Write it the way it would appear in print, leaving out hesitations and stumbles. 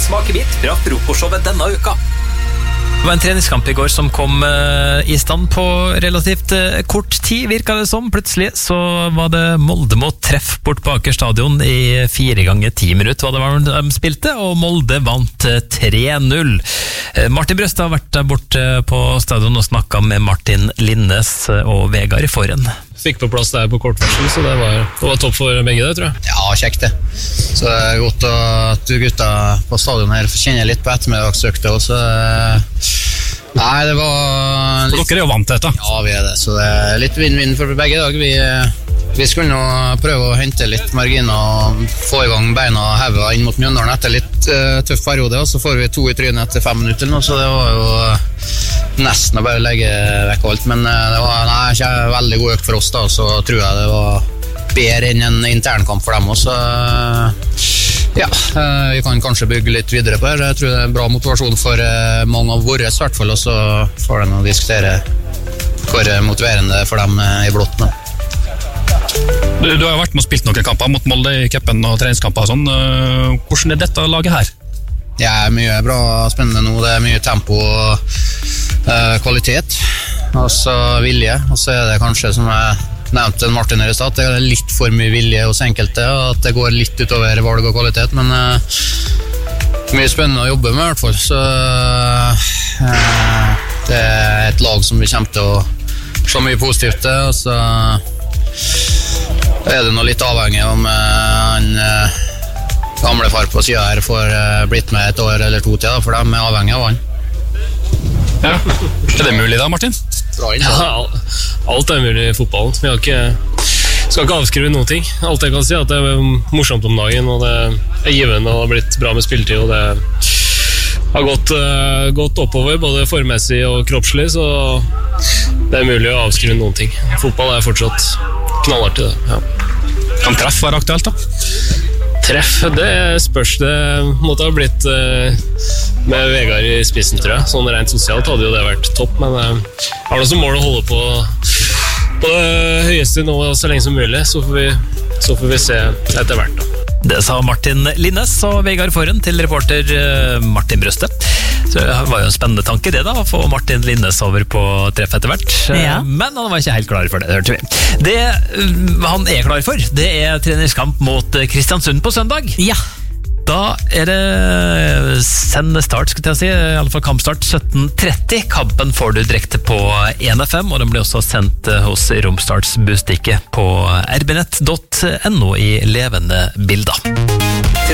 smaker bit fra frokostshowet denne uka. Det var en treningskamp i går som kom i stand på relativt kort tid, virket det som. Plutselig så var det Molde mot Treff bort på Aker stadion i 4 ganger 10 minutter, hva det var de spilte, og Molde vant 3-0. Martin Brøst har vært der borte på stadion og snakket med Martin Linnes og Vegard Forhen. Fikk på plass der på kortvarsel, så det var topp for begge det, tror jeg. Ja, kjekt det. Så det er godt at du gutta på stadion her kjenner litt på ettermiddagsøkta også. Nei, det var litt... For dere er jo vant til dette. Ja, vi er det, så det er litt vinn-vinn for begge dag. Vi skulle nå prøve å hente litt marginer og få i gang beina og heva inn mot Mjøndalen etter litt tøff periode, og så får vi 2 i trynet etter 5 minutter nå, så det var jo nesten å bare legge vekk alt, men det var ikke veldig god økt for oss da, så tror jeg det var bedre enn en internkamp for dem også. Ja, vi kan kanskje bygge litt videre på det. Jeg tror det er bra motivasjon for mange av våre i hvert fall, og så får de å diskutere hvor motiverende for dem i blått nå. Du har jo vært med og spilt noen kamper mot Molde i cupen og treningskamper og sånn. Hvordan er dette laget her? Det er mye bra, spennende nå. Det er mye tempo og kvalitet, og så vilje. Og så er det kanskje, som jeg nevnte Martin her i stad, det er litt for mye vilje hos enkelte, og at det går litt utover valg og kvalitet, men mye spennende å jobbe med i hvert fall. Så det er et lag som vi kommer til å se mye positivt til, og så er det noe litt avhengig om han gamle far på siden her får blitt med 1 år eller 2 til, for de er avhengig av han. Ja. Er det mulig da, Martin? Ja, alt er mulig i fotballen. Vi skal ikke avskrive noen ting. Alt jeg kan si er at det er morsomt om dagen, og det er givende, og det har blitt bra med spilletid, og det har gått oppover, både formessig og kroppslig, så det er mulig å avskrive noen ting. Fotball er fortsatt knallartig, det. Ja. Kan Treff være aktuelt da? Treff, det spørs. Det måtte ha blitt med Vegard i spissen, tror jeg. Sånn rent sosialt hadde jo det vært topp, men har det som mål å holde på det høyeste nivået så lenge som mulig, så får vi se etter hvert da. Det sa Martin Linnes og Vegard Forhen til reporter Martin Brøste. Så det var jo en spennende tanke det da, å få Martin Linnes over på Treff etter hvert. Ja. Men han var ikke helt klar for det, hørte vi. Det han er klar for, det er treningskamp mot Kristiansund på søndag. Ja. Da er det sendestart, skal jeg si, i alle fall kampstart 17:30. Kampen får du direkte på 1FM, og den blir også sendt hos Romsdals Bustikke på rbnett.no i levende bilder.